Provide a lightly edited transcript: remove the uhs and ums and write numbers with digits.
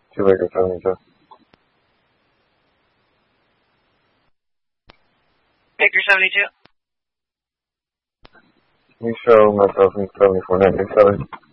Baker 72. Baker 72. Can you show myself in 7497?